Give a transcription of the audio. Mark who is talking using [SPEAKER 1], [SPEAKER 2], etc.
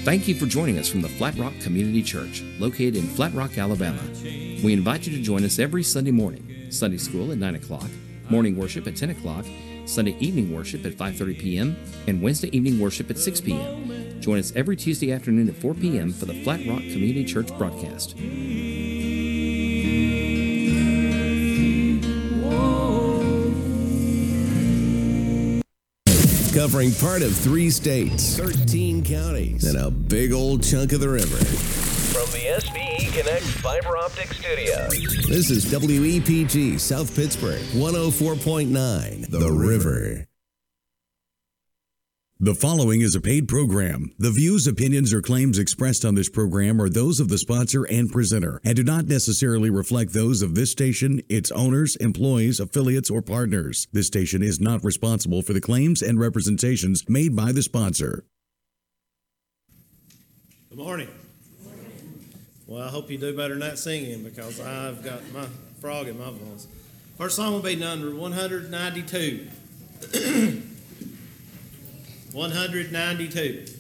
[SPEAKER 1] Thank you for joining us from the Flat Rock Community Church, located in Flat Rock, Alabama. We invite you to join us every Sunday morning, Sunday school at 9 o'clock, morning worship at 10 o'clock, Sunday evening worship at 5:30 p.m., and Wednesday evening worship at 6 p.m. Join us every Tuesday afternoon at 4 p.m. for the Flat Rock Community Church broadcast.
[SPEAKER 2] Covering part of 3 states, 13 counties, and a big old chunk of the river.
[SPEAKER 3] From the SVE Connect Fiber Optic Studio.
[SPEAKER 2] This is WEPG South Pittsburgh, 104.9, The River.
[SPEAKER 4] The following is a paid program. The views, opinions, or claims expressed on this program are those of the sponsor and presenter and do not necessarily reflect those of this station, its owners, employees, affiliates, or partners. This station is not responsible for the claims and representations made by the sponsor.
[SPEAKER 5] Good morning. Well, I hope you do better than that singing because I've got my frog in my voice. First song will be number 192. 192.